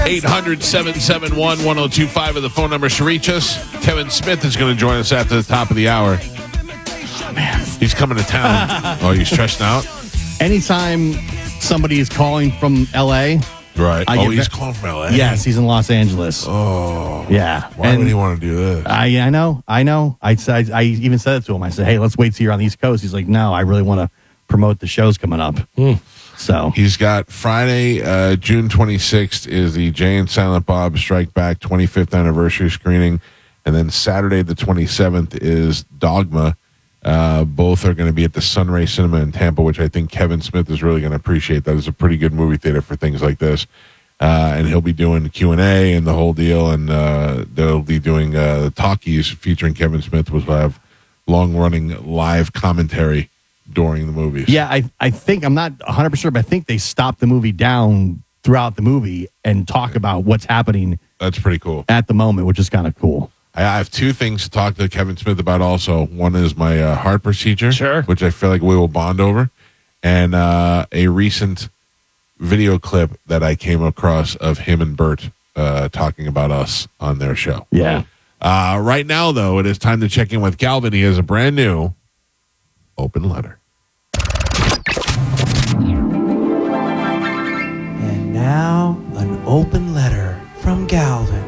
800-771-1025 is the phone number to reach us. Kevin Smith is going to join us after the top of the hour. Oh, man. He's coming to town. Oh, you stressed out? Anytime somebody is calling from L.A. Right. He's calling from L.A.? Yes, he's in Los Angeles. Oh. Yeah. Why would he want to do this? I know. I even said it to him. I said, hey, let's wait till you're on the East Coast. He's like, no, I really want to promote the shows coming up. So he's got Friday, June 26th is the Jay and Silent Bob Strike Back 25th anniversary screening. And then Saturday, the 27th is Dogma. Both are going to be at the Sunray Cinema in Tampa, which I think Kevin Smith is really going to appreciate. That is a pretty good movie theater for things like this. And he'll be doing Q&A and the whole deal. And they'll be doing the talkies featuring Kevin Smith, which will have long-running live commentary during the movies. Yeah, I think, I'm not 100% sure, but I think they stop the movie down throughout the movie and talk about what's happening. That's pretty cool. At the moment, which is kind of cool. I have two things to talk to Kevin Smith about also. One is my heart procedure, sure, which I feel like we will bond over, and a recent video clip that I came across of him and Bert talking about us on their show. Yeah. Right now, though, it is time to check in with Galvin. He has a brand new open letter. And now, an open letter from Galvin.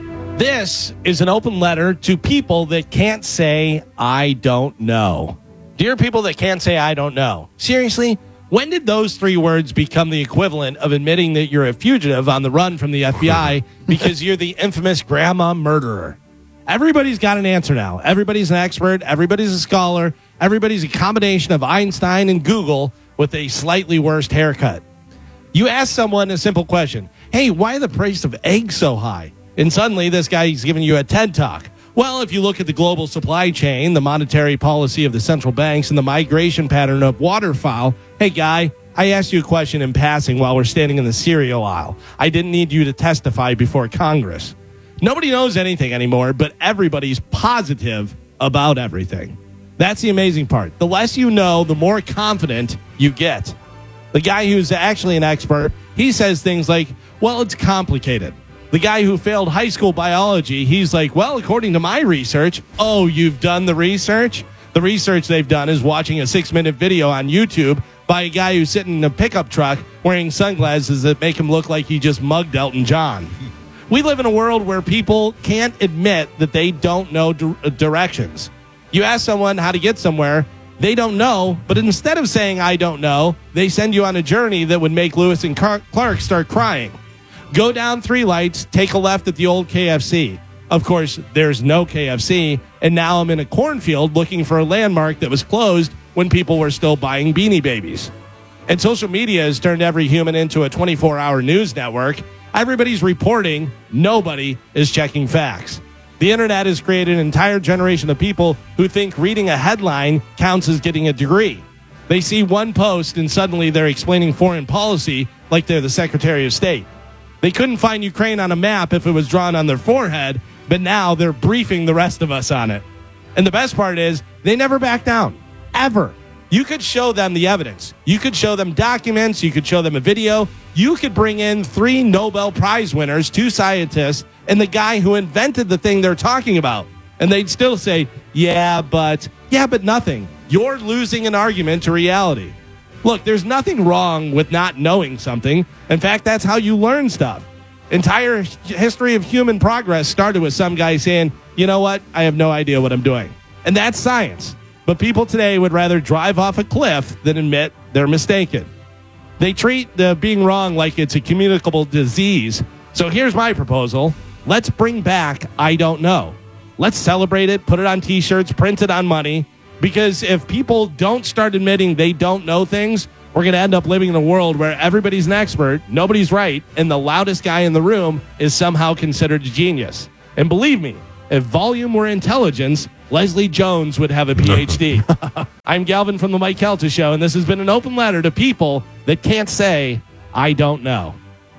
This is an open letter to people that can't say, I don't know. Dear people that can't say, I don't know. Seriously, when did those three words become the equivalent of admitting that you're a fugitive on the run from the FBI because you're the infamous grandma murderer? Everybody's got an answer now. Everybody's an expert. Everybody's a scholar. Everybody's a combination of Einstein and Google with a slightly worse haircut. You ask someone a simple question. Hey, why the price of eggs so high? And suddenly this guy's giving you a TED Talk. Well, if you look at the global supply chain, the monetary policy of the central banks, and the migration pattern of waterfowl, hey, guy, I asked you a question in passing while we're standing in the cereal aisle. I didn't need you to testify before Congress. Nobody knows anything anymore, but everybody's positive about everything. That's the amazing part. The less you know, the more confident you get. The guy who's actually an expert, he says things like, well, it's complicated. The guy who failed high school biology, he's like, well, according to my research. Oh, you've done the research? The research they've done is watching a 6-minute video on YouTube by a guy who's sitting in a pickup truck wearing sunglasses that make him look like he just mugged Elton John. We live in a world where people can't admit that they don't know directions. You ask someone how to get somewhere, they don't know, but instead of saying, I don't know, they send you on a journey that would make Lewis and Clark start crying. Go down 3 lights, take a left at the old KFC. Of course, there's no KFC, and now I'm in a cornfield looking for a landmark that was closed when people were still buying Beanie Babies. And social media has turned every human into a 24-hour news network. Everybody's reporting. Nobody is checking facts. The internet has created an entire generation of people who think reading a headline counts as getting a degree. They see one post and suddenly they're explaining foreign policy like they're the Secretary of State. They couldn't find Ukraine on a map if it was drawn on their forehead, but now they're briefing the rest of us on it. And the best part is they never back down, ever. You could show them the evidence. You could show them documents. You could show them a video. You could bring in 3 Nobel Prize winners, 2 scientists, and the guy who invented the thing they're talking about. And they'd still say, yeah, but nothing. You're losing an argument to reality. Look, there's nothing wrong with not knowing something. In fact, that's how you learn stuff. Entire history of human progress started with some guy saying, you know what? I have no idea what I'm doing. And that's science. But people today would rather drive off a cliff than admit they're mistaken. They treat the being wrong like it's a communicable disease. So here's my proposal. Let's bring back I don't know. Let's celebrate it, put it on T-shirts, print it on money. Because if people don't start admitting they don't know things, we're going to end up living in a world where everybody's an expert, nobody's right, and the loudest guy in the room is somehow considered a genius. And believe me, if volume were intelligence, Leslie Jones would have a PhD. I'm Galvin from the Mike Calta Show, and this has been an open letter to people that can't say, I don't know.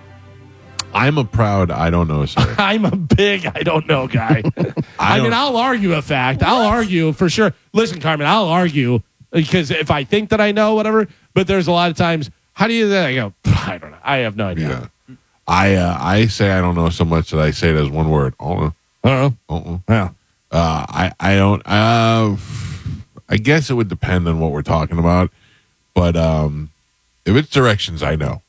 I'm a proud I don't know, sir. I'm a big I don't know guy. I'll argue a fact. I'll argue for sure. Listen, Carmen, I'll argue because if I think that I know, whatever, but there's a lot of times, how do you then I go, I don't know. I have no idea. I say I don't know so much that I say it as one word. Oh, Yeah. I don't. I guess it would depend on what we're talking about, but if it's directions, I know.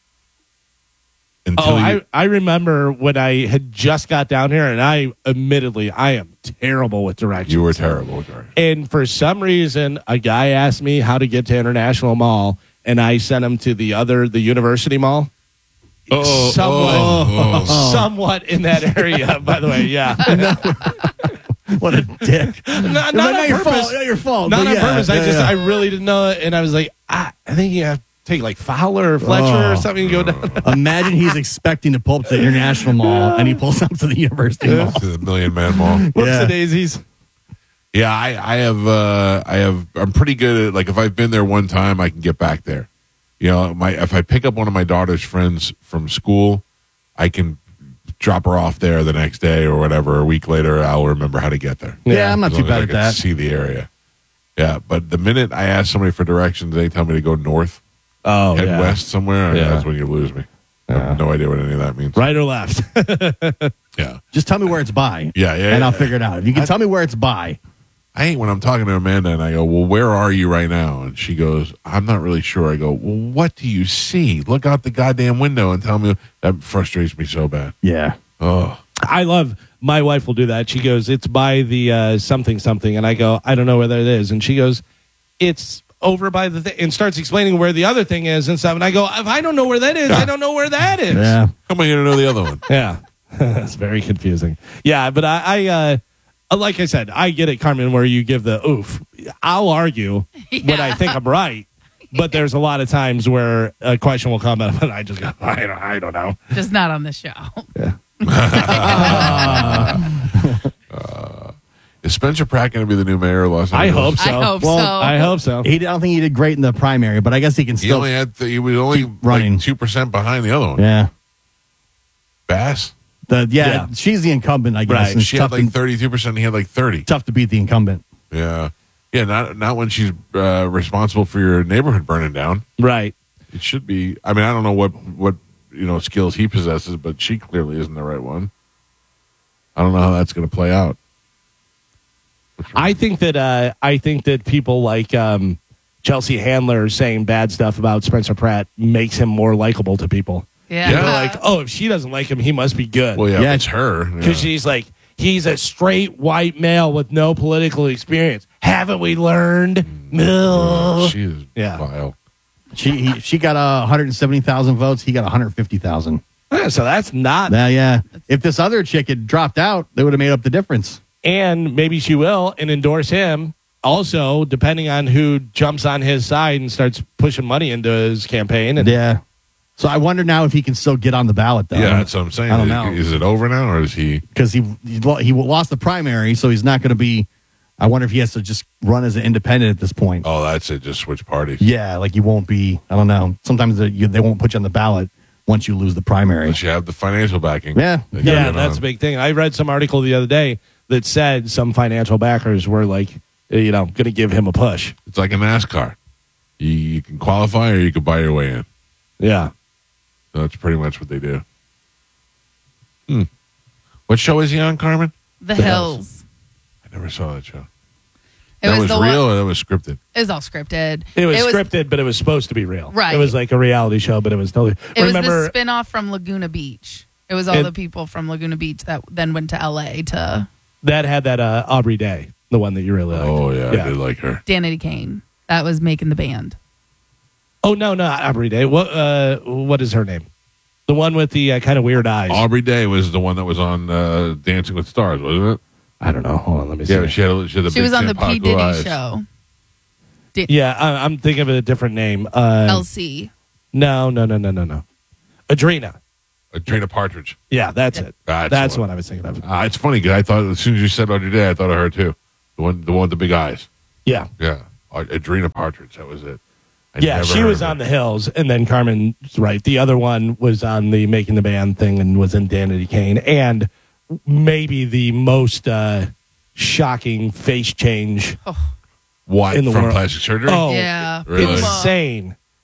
I remember when I had just got down here, and I am terrible with directions. You were terrible with directions. And for some reason, a guy asked me how to get to International Mall, and I sent him to the University Mall. Somewhat in that area, by the way. Yeah. What a dick. Not Not on your purpose. fault. Not your fault. Not but on yeah, purpose. yeah. I really didn't know it, and I was like, I think you have to take like Fowler or Fletcher or something and go down. Imagine he's expecting to pull up to the International Mall and he pulls up to the University Mall. To the Million Man Mall. Whoops Yeah. the daisies. Yeah, I'm pretty good at, like, if I've been there one time, I can get back there. You know, if I pick up one of my daughter's friends from school, I can drop her off there the next day or whatever. A week later, I'll remember how to get there. Yeah, I'm not As too long as bad I at can that. see the area. Yeah, but the minute I ask somebody for directions, they tell me to go north, Oh, head yeah. west somewhere. Yeah. That's when you lose me. I have no idea what any of that means. Right or left? Yeah. Just tell me where it's by. Yeah, yeah, And I'll yeah. figure it out. If you can tell me where it's by. I hate when I'm talking to Amanda and I go, well, where are you right now? And she goes, I'm not really sure. I go, well, what do you see? Look out the goddamn window and tell me. That frustrates me so bad. Yeah. Oh, I love, my wife will do that. She goes, it's by the something. And I go, I don't know where that is. And she goes, it's over by the thing, and starts explaining where the other thing is and stuff. And I go, if I don't know where that is, I don't know where that is. Yeah. how am I going to know the other one? Yeah. It's very confusing. Yeah, but I like I said, I get it, Carmen, where you give the oof. I'll argue when I think I'm right, but there's a lot of times where a question will come up and I just go, I don't know. Just not on the show. Is Spencer Pratt going to be the new mayor of Los I Angeles? hope so. I hope Well, so. I hope so. I don't think he did great in the primary, but I guess he can He still. only he was only keep running. like 2% behind the other one. Yeah. Bass. Yeah. She's the incumbent, I guess. Right. and it's She had tough, like to, 32%. He had like 30. tough to beat the incumbent. Yeah. Yeah, not when she's responsible for your neighborhood burning down. Right. It should be. I mean, I don't know what skills he possesses, but she clearly isn't the right one. I don't know how that's going to play out. I think that people like Chelsea Handler saying bad stuff about Spencer Pratt makes him more likable to people. Yeah. Yeah. They're like, oh, if she doesn't like him, he must be good. Well, yeah, Yeah. if it's her. Because she's like, he's a straight white male with no political experience. Haven't we learned? Ugh. She is Yeah. vile. She got 170,000 votes. He got 150,000. Yeah, so that's not. Yeah. If this other chick had dropped out, they would have made up the difference. And maybe she will and endorse him. Also, depending on who jumps on his side and starts pushing money into his campaign. And Yeah. So I wonder now if he can still get on the ballot, though. Yeah, that's what I'm saying. I don't know. Is it over now, or is he? Because he lost the primary, so he's not going to be. I wonder if he has to just run as an independent at this point. Oh, that's it. Just switch parties. Yeah, like you won't be. I don't know. Sometimes they won't put you on the ballot once you lose the primary. Unless you have the financial backing. Yeah. They yeah, get it that's on. a big thing. I read some article the other day that said some financial backers were like, going to give him a push. It's like a NASCAR. You can qualify or you can buy your way in. Yeah. So that's pretty much what they do. What show is he on, Carmen? The Hills. I never saw that show. It That was the real one, or that was scripted? it was all scripted. It was scripted, but it was supposed to be real. Right. It was like a reality show, but it was totally. It Remember, was the spinoff from Laguna Beach. It was all the people from Laguna Beach that then went to LA to that had that Aubrey Day, the one that you really liked. Oh, yeah, I did like her. Danity Kane. That was making the band. Oh, no, not Aubrey Day. What is her name? The one with the kind of weird eyes. Aubrey Day was the one that was on Dancing with Stars, wasn't it? I don't know. Hold on, let me see. Yeah, she had the She big was on the pot P. blue Diddy eyes. show. Yeah, I'm thinking of a different name. LC. No. Adrena. Trina Partridge. Yeah, that's it. That's the one I was thinking of. It's funny because I thought as soon as you said Audrey Day, I thought of her too. The one with the big eyes. Yeah. Yeah, Adrena Partridge. That was it. She was on The Hills, and then Carmen's right. The other one was on the Making the Band thing and was in Danity Kane. And maybe the most shocking face change What in the from world. plastic surgery? Oh, Yeah. Really? insane.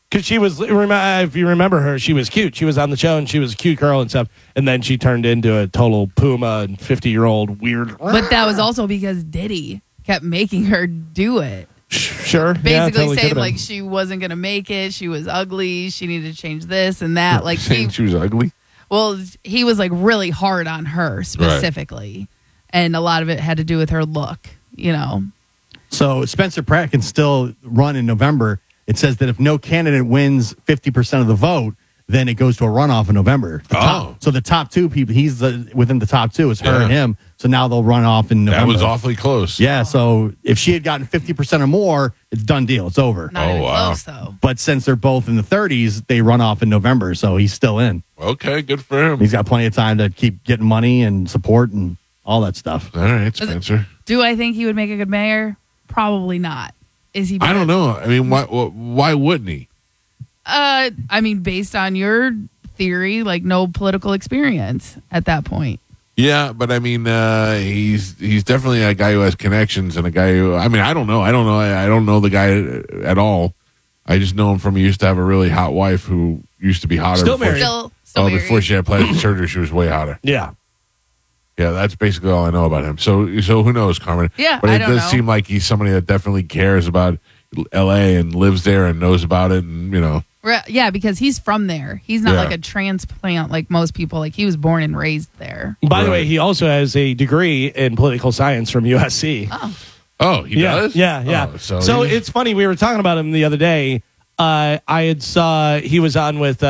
Because she was, if you remember her, she was cute. She was on the show and she was a cute girl and stuff. And then she turned into a total Puma and 50-year-old weird. But that was also because Diddy kept making her do it. Sure. Basically totally saying could've like been. she wasn't going to make it. She was ugly. She needed to change this and that. Like Saying she was ugly. well, he was like really hard on her specifically. And a lot of it had to do with her look, you know. So Spencer Pratt can still run in November. It says that if no candidate wins 50% of the vote, then it goes to a runoff in November. So the top two people, within the top two, is her and him. So now they'll run off in November. That was awfully close. Yeah, so if she had gotten 50% or more, it's done deal. It's over. Not even wow. close though. But since they're both in the 30s, they run off in November, so he's still in. Okay, good for him. He's got plenty of time to keep getting money and support and all that stuff. All right, Spencer. Do I think he would make a good mayor? Probably not. Is he? I don't know. I mean, why wouldn't he? I mean, based on your theory, like no political experience at that point. Yeah, but I mean, he's definitely a guy who has connections and a guy who, I mean, I don't know. I don't know the guy at all. I just know him from he used to have a really hot wife who used to be hotter. Still before married. Still married. before she had plastic surgery, she was way hotter. Yeah. Yeah, that's basically all I know about him. So who knows, Carmen? Yeah, but I it don't does know. seem like he's somebody that definitely cares about L.A. and lives there and knows about it, and you know. Yeah, because he's from there. He's not Yeah. like a transplant like most people. Like he was born and raised there. By the Right. way, he also has a degree in political science from USC. Oh, he yeah, does. Yeah. Oh, so he- it's funny. We were talking about him the other day. I had saw he was on with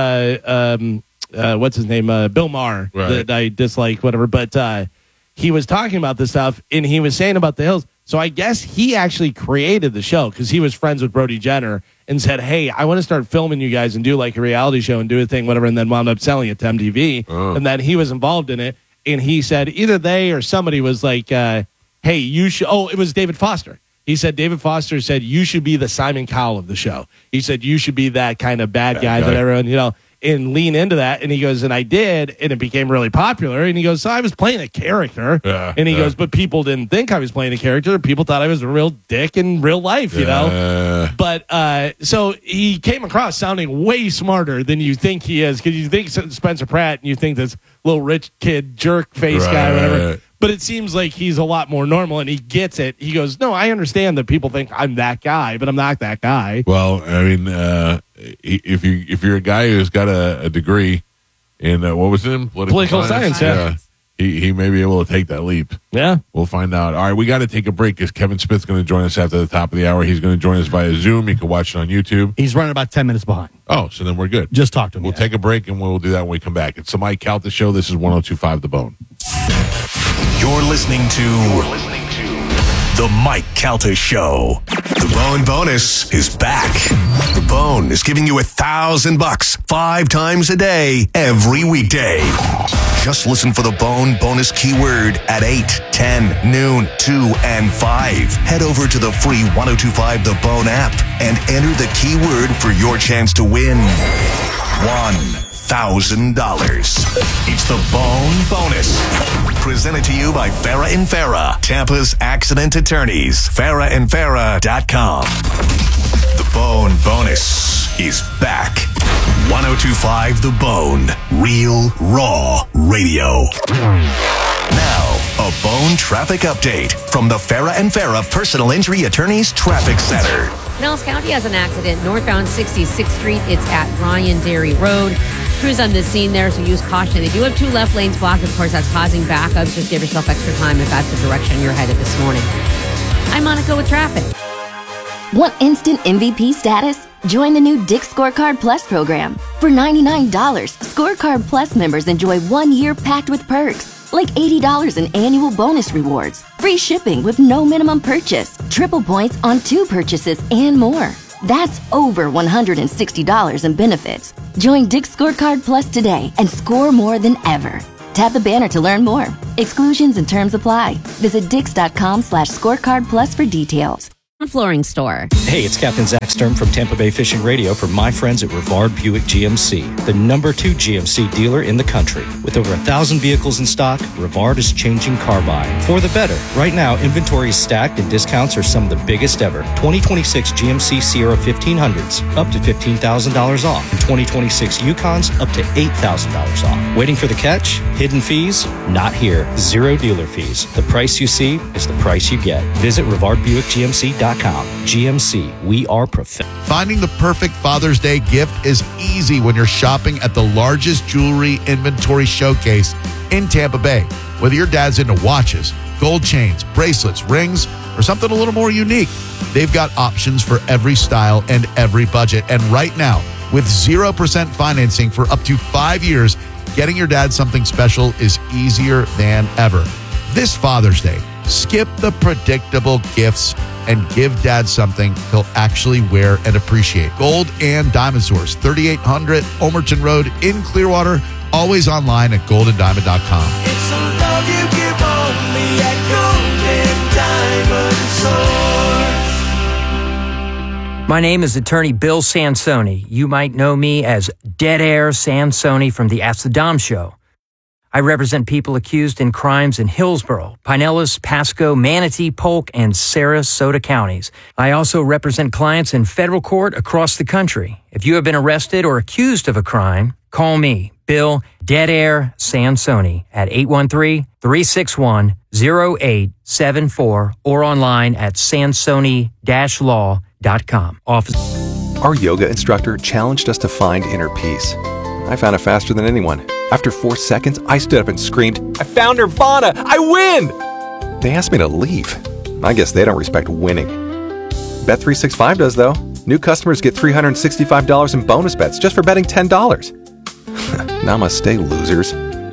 what's his name, Bill Maher, Right. that I dislike, whatever. But he was talking about this stuff, and he was saying about the Hills. So I guess he actually created the show because he was friends with Brody Jenner and said, "Hey, I want to start filming you guys and do like a reality show and do a thing, whatever." And then wound up selling it to MTV, and then he was involved in it. And he said either they or somebody was like, "Hey, you should." Oh, it was David Foster. He said David Foster said you should be the Simon Cowell of the show. He said you should be that kind of bad guy that everyone, you know, and lean into that. And he goes, and I did, and it became really popular. And he goes, so I was playing a character. Yeah, and he yeah. goes, but people didn't think I was playing a character. People thought I was a real dick in real life, you know? But so he came across sounding way smarter than you think he is, because you think Spencer Pratt and you think this little rich kid jerk face guy or whatever. Right. But it seems like he's a lot more normal and he gets it. He goes, no, I understand that people think I'm that guy, but I'm not that guy. Well, I mean, if you're a guy who's got a degree in what was it? in Political science, yeah. He may be able to take that leap. Yeah. We'll find out. All right, we got to take a break because Kevin Smith's going to join us after the top of the hour. He's going to join us via Zoom. You can watch it on YouTube. He's running about 10 minutes behind. Oh, so then we're good. Just talk to him. We'll take a break and we'll do that when we come back. It's the Mike Calta Show. This is 102.5 The Bone. You're listening to The Mike Calta Show. The Bone Bonus is back. The Bone is giving you $1,000 5 times a day, every weekday. Just listen for the Bone Bonus keyword at 8, 10, noon, 2, and 5. Head over to the free 102.5 The Bone app and enter the keyword for your chance to win $1,000. It's the Bone Bonus. Presented to you by Farah and Farah, Tampa's accident attorneys. FarahandFarah.com. The Bone Bonus is back. 102.5 The Bone. Real, raw radio. Now, a Bone traffic update from the Farah and Farah Personal Injury Attorneys Traffic Center. Pinellas County has an accident northbound 66th Street. It's at Ryan Dairy Road. Crews on the scene there, so use caution. They do have 2 left lanes blocked. Of course, that's causing backups. Just give yourself extra time if that's the direction you're headed this morning. I'm Monica with traffic. Want instant MVP status? Join the new Dick's Scorecard Plus program. For $99, Scorecard Plus members enjoy 1 year packed with perks, like $80 in annual bonus rewards, free shipping with no minimum purchase, triple points on 2 purchases, and more. That's over $160 in benefits. Join Dick's Scorecard Plus today and score more than ever. Tap the banner to learn more. Exclusions and terms apply. Visit Dix.com/scorecard plus for details. Flooring Store. Hey, it's Captain Zach Sturm from Tampa Bay Fishing Radio for my friends at Rivard Buick GMC, the number 2 GMC dealer in the country. With over 1,000 vehicles in stock, Rivard is changing car buying for the better. Right now, inventory is stacked and discounts are some of the biggest ever. 2026 GMC Sierra 1500s, up to $15,000 off. And 2026 Yukons, up to $8,000 off. Waiting for the catch? Hidden fees? Not here. Zero dealer fees. The price you see is the price you get. Visit RivardBuickGMC.com. GMC, we are professional. Finding the perfect Father's Day gift is easy when you're shopping at the largest jewelry inventory showcase in Tampa Bay. Whether your dad's into watches, gold chains, bracelets, rings, or something a little more unique, they've got options for every style and every budget. And right now, with 0% financing for up to 5 years, getting your dad something special is easier than ever. This Father's Day, skip the predictable gifts and give dad something he'll actually wear and appreciate. Gold and Diamond Source, 3800 Omerton Road in Clearwater. Always online at goldanddiamond.com. It's a love you give only at Gold and Diamond Source. My name is attorney Bill Sansoni. You might know me as Dead Air Sansoni from the Ask the Dom Show. I represent people accused in crimes in Hillsborough, Pinellas, Pasco, Manatee, Polk, and Sarasota counties. I also represent clients in federal court across the country. If you have been arrested or accused of a crime, call me, Bill Dead Air Sansoni, at 813-361-0874 or online at sansoni-law.com. Office. Our yoga instructor challenged us to find inner peace. I found it faster than anyone. After 4 seconds, I stood up and screamed, "I found Nirvana! I win!" They asked me to leave. I guess they don't respect winning. Bet365 does, though. New customers get $365 in bonus bets just for betting $10. Namaste, losers.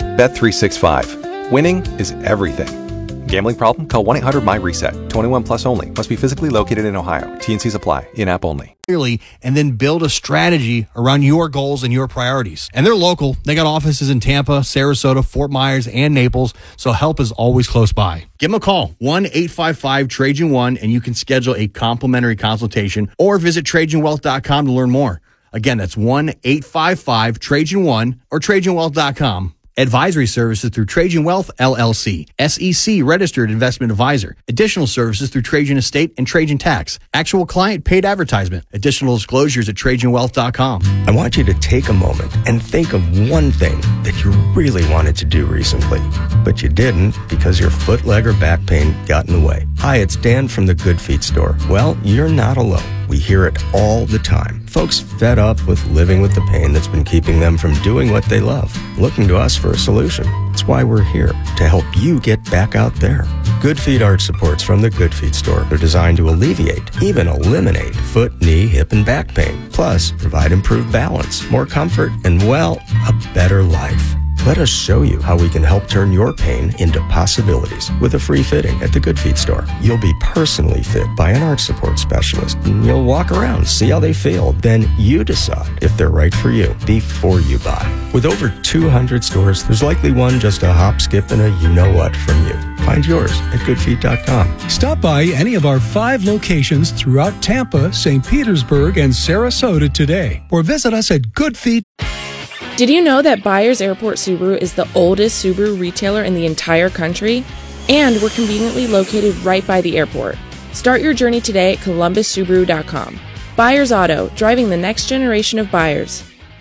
Bet365. Winning is everything. Gambling problem? Call 1-800-MY-RESET. 21 plus only. Must be physically located in Ohio. T&Cs apply. In-app only. Clearly, and then build a strategy around your goals and your priorities. And they're local. They got offices in Tampa, Sarasota, Fort Myers, and Naples, so help is always close by. Give them a call, 1-855-TRAJAN1, and you can schedule a complimentary consultation or visit TrajanWealth.com to learn more. Again, that's 1-855-TRAJAN1 or TrajanWealth.com. Advisory services through Trajan Wealth, LLC. SEC registered investment advisor. Additional services through Trajan Estate and Trajan Tax. Actual client paid advertisement. Additional disclosures at TrajanWealth.com. I want you to take a moment and think of one thing that you really wanted to do recently, but you didn't because your foot, leg, or back pain got in the way. Hi, it's Dan from the Good Feet store. Well, you're not alone. We hear it all the time. Folks fed up with living with the pain that's been keeping them from doing what they love, looking to us for a solution. That's why we're here, to help you get back out there. Good Feet arch supports from the Good Feet store are designed to alleviate, even eliminate, foot, knee, hip, and back pain. Plus, provide improved balance, more comfort, and, well, a better life. Let us show you how we can help turn your pain into possibilities with a free fitting at the Good Feet store. You'll be personally fit by an arch support specialist, and you'll walk around, see how they feel. Then you decide if they're right for you before you buy. With over 200 stores, there's likely one just a hop, skip, and a you-know-what from you. Find yours at goodfeet.com. Stop by any of our 5 locations throughout Tampa, St. Petersburg, and Sarasota today, or visit us at Goodfeet. Did you know that Byers Airport Subaru is the oldest Subaru retailer in the entire country? And we're conveniently located right by the airport. Start your journey today at columbussubaru.com. Byers Auto, driving the next generation of buyers.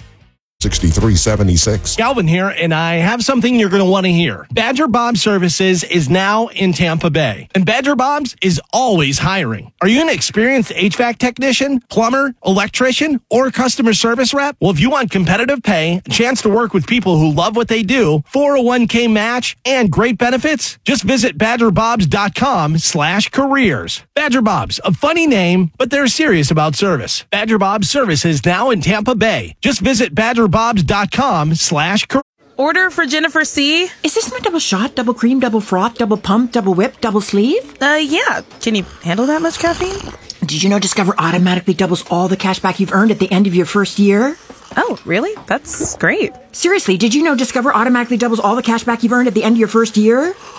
6376. Galvin here, and I have something you're going to want to hear. Badger Bob Services is now in Tampa Bay, and Badger Bob's is always hiring. Are you an experienced HVAC technician, plumber, electrician, or customer service rep? Well, if you want competitive pay, a chance to work with people who love what they do, 401k match, and great benefits, just visit badgerbobs.com/careers. Badger Bob's, a funny name, but they're serious about service. Badger Bob's Services now in Tampa Bay. Just visit badgerbobs.com/careers. Order for Jennifer C. Is this my double shot, double cream, double froth, double pump, double whip, double sleeve? Yeah. Can you handle that much caffeine? Did you know Discover automatically doubles all the cash back you've earned at the end of your first year? Oh, really? That's great. Seriously, did you know Discover automatically doubles all the cash back you've earned at the end of your first year?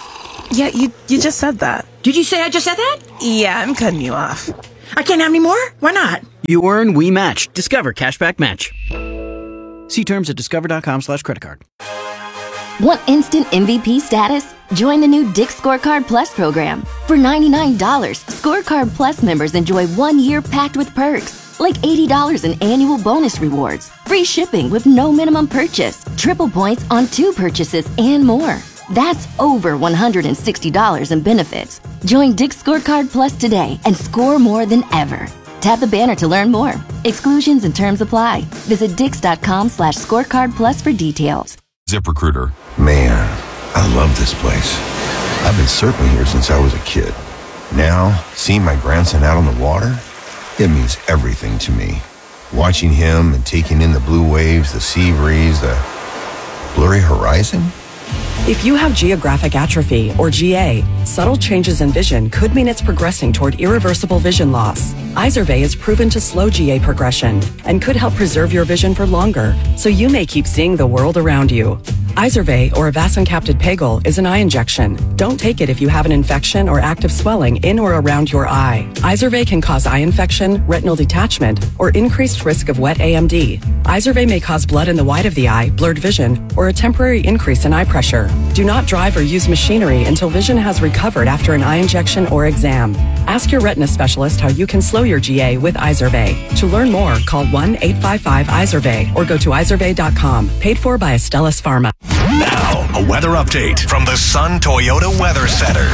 Yeah, you just said that. Did you say I just said that? Yeah, I'm cutting you off. I can't have any more? Why not? You earn, we match. Discover Cashback Match. See terms at discover.com/creditcard. Want instant MVP status? Join the new Dick's Scorecard Plus program. For $99, Scorecard Plus members enjoy 1 year packed with perks, like $80 in annual bonus rewards, free shipping with no minimum purchase, triple points on 2 purchases, and more. That's over $160 in benefits. Join Dick's Scorecard Plus today and score more than ever. Tap the banner to learn more. Exclusions and terms apply. Visit dix.com/scorecard plus for details. ZipRecruiter. Man, I love this place. I've been surfing here since I was a kid. Now, seeing my grandson out on the water, it means everything to me. Watching him and taking in the blue waves, the sea breeze, the blurry horizon. If you have geographic atrophy, or GA, subtle changes in vision could mean it's progressing toward irreversible vision loss. Izervay is proven to slow GA progression and could help preserve your vision for longer, so you may keep seeing the world around you. Izervay, or avacincaptad pegol, is an eye injection. Don't take it if you have an infection or active swelling in or around your eye. Izervay can cause eye infection, retinal detachment, or increased risk of wet AMD. Izervay may cause blood in the white of the eye, blurred vision, or a temporary increase in eye pressure. Do not drive or use machinery until vision has recovered after an eye injection or exam. Ask your retina specialist how you can slow your GA with Izervay. To learn more, call 1-855-IZERVAY or go to izervay.com. Paid for by Astellas Pharma. Now, a weather update from the Sun Toyota Weather Center.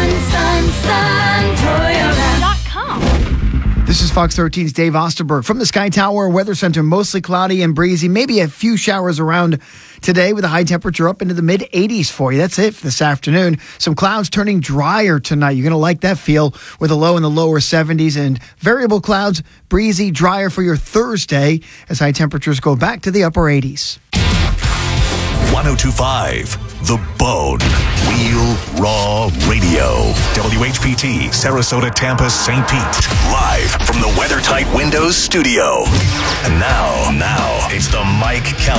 SunToyota.com. This is Fox 13's Dave Osterberg from the Sky Tower Weather Center. Mostly cloudy and breezy, maybe a few showers around today with a high temperature up into the mid 80s for you. That's it for this afternoon. Some clouds turning drier tonight. You're going to like that feel with a low in the lower 70s and variable clouds, breezy, drier for your Thursday as high temperatures go back to the upper 80s. 102.5 The Bone. Real Raw Radio. WHPT, Sarasota, Tampa, St. Pete. Live from the WeatherTight Windows studio. And now, it's the Mike Calta